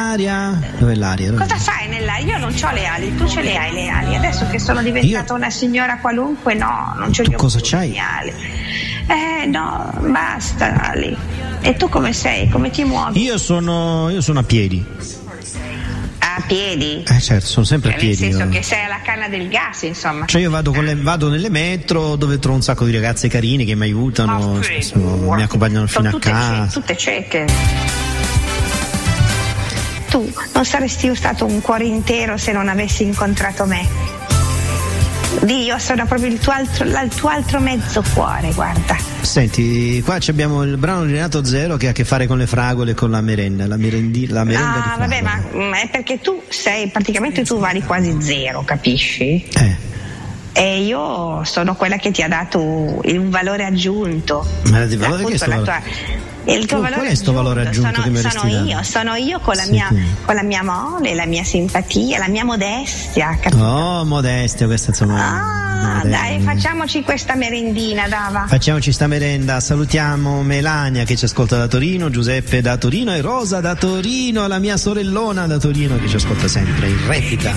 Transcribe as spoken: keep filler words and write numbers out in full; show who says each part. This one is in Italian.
Speaker 1: nell'aria. Dov'è l'aria? Dov'è?
Speaker 2: Cosa fai nell'aria? Io non ho le ali, tu ce le hai le ali. Adesso che sono diventata
Speaker 1: Io...
Speaker 2: una signora qualunque, no, non ce le ho.
Speaker 1: Cosa c'hai?
Speaker 2: Le ali. Eh no, basta Ali. E tu come sei? Come ti muovi?
Speaker 1: Io sono io sono a piedi.
Speaker 2: A piedi?
Speaker 1: Eh certo, sono sempre a
Speaker 2: Nel
Speaker 1: piedi.
Speaker 2: senso
Speaker 1: io.
Speaker 2: che sei alla canna del gas, insomma.
Speaker 1: Cioè io vado, con le, vado nelle metro dove trovo un sacco di ragazze carine che mi aiutano,
Speaker 2: Ma
Speaker 1: spesso
Speaker 2: figura.
Speaker 1: mi accompagnano
Speaker 2: Sono
Speaker 1: fino a
Speaker 2: tutte
Speaker 1: casa.
Speaker 2: ce- tutte cieche. Tu non saresti stato un cuore intero se non avessi incontrato me. Dì, io sono proprio il tuo altro, il tuo altro mezzo cuore, guarda.
Speaker 1: Senti, qua abbiamo il brano di Renato Zero che ha a che fare con le fragole e con la merenda, la, merendi, la merenda di
Speaker 2: Ah,
Speaker 1: fragole.
Speaker 2: vabbè, ma è perché tu sei, praticamente tu vali quasi zero, capisci?
Speaker 1: Eh.
Speaker 2: E io sono quella che ti ha dato un valore aggiunto.
Speaker 1: Ma di valore
Speaker 2: Appunto,
Speaker 1: che sto
Speaker 2: la
Speaker 1: valore?
Speaker 2: tua- il tuo
Speaker 1: Qual
Speaker 2: valore
Speaker 1: è sto valore aggiunto
Speaker 2: sono,
Speaker 1: che mi
Speaker 2: sono
Speaker 1: avresti dato?
Speaker 2: io, sono io con la,
Speaker 1: Sì,
Speaker 2: mia,
Speaker 1: tu.
Speaker 2: con la mia mole, la mia simpatia, la mia modestia, capito?
Speaker 1: Oh, modestia, questa insomma.
Speaker 2: Ah,
Speaker 1: modestia.
Speaker 2: dai, facciamoci questa merendina, Dava.
Speaker 1: Facciamoci sta merenda, salutiamo Melania che ci ascolta da Torino, Giuseppe da Torino e Rosa da Torino, la mia sorellona da Torino che ci ascolta sempre in replica.